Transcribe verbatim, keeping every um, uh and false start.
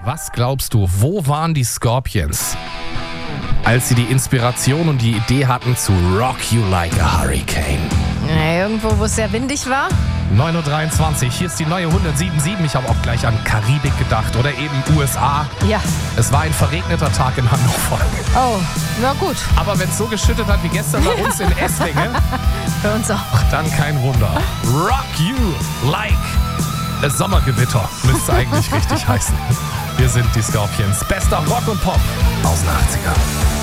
Was glaubst du, wo waren die Scorpions, als sie die Inspiration und die Idee hatten zu Rock You Like a Hurricane? Ja, irgendwo, wo es sehr windig war. neun Uhr dreiundzwanzig, hier ist die neue hundertsieben Komma sieben. Ich habe auch gleich an Karibik gedacht oder eben U S A. Ja. Es war ein verregneter Tag in Hannover. Oh, na gut. Aber wenn es so geschüttet hat wie gestern bei uns in Esslingen, Für uns auch. dann kein Wunder. Rock You Like a Sommergewitter müsste eigentlich richtig heißen. Wir sind die Scorpions. Bester Rock und Pop aus den achtziger.